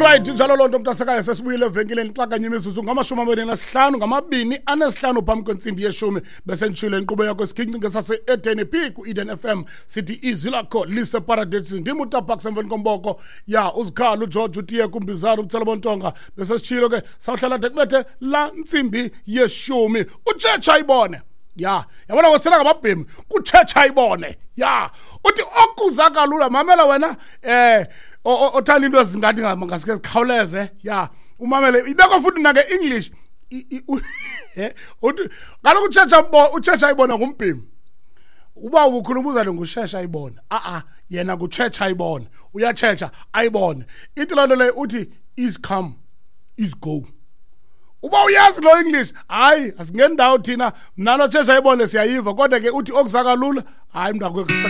Alright, njalo lonto mntasekhaya sesibuyile evenkileni xa kanye imizuzu ngama-25 ngama-25 phambi kwensimbi yeshumi bese nitshilo inkqubo yakho esiginci ngesase-Eden P ku-Eden FM sithi izwi lakho liseparadesi ndim utapax emveni komboko ya uzikhala ugeorge utiye kumbizana umtselabontonga bese sitshilo ke sawuhlala de kubethe la ntsimbi yeshumi utshetsha ayibone ya yabona wesela ngamabhemi kutshetsha ayibone ya uthi okuza kalula mamela wena othanda into ezingathi ngasike sikhawuleze ya umamele ibekho futhi na nge-English uthi kaloku utshetsha ayibona ngumbhemi uba ukhuluma ngushesha ayibona yena kutshetsha ayibona uyatshetsha ayibone ithi loo nto leyo uthi is come is go uba uyazi lo English hayi asingendawo thina mnalo tshetsha ayibone siyayiva kodwa ke uthi okuzakalula hayi mntakwethu